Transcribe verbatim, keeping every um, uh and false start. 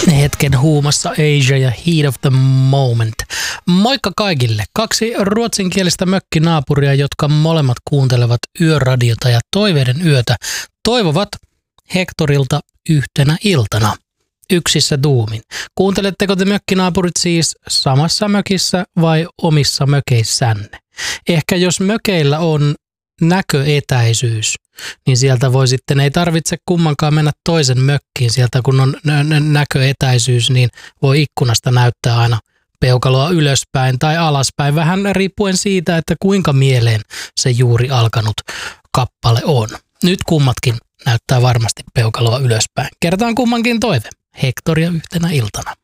Hetken huumassa Asia ja Heat of the Moment. Moikka kaikille. Kaksi ruotsinkielistä mökkinaapuria, jotka molemmat kuuntelevat yöradiota ja toiveiden yötä, toivovat Hektorilta yhtenä iltana. Yksissä tuumin. Kuunteletteko te mökkinaapurit siis samassa mökissä vai omissa mökeissänne? Ehkä jos mökeillä on näköetäisyys, niin sieltä voi sitten, ei tarvitse kummankaan mennä toisen mökkiin. Sieltä kun on näköetäisyys, niin voi ikkunasta näyttää aina peukaloa ylöspäin tai alaspäin, vähän riippuen siitä, että kuinka mieleen se juuri alkanut kappale on. Nyt kummatkin näyttää varmasti peukaloa ylöspäin. Kertaan kummankin toive. Hektoria yhtenä iltana.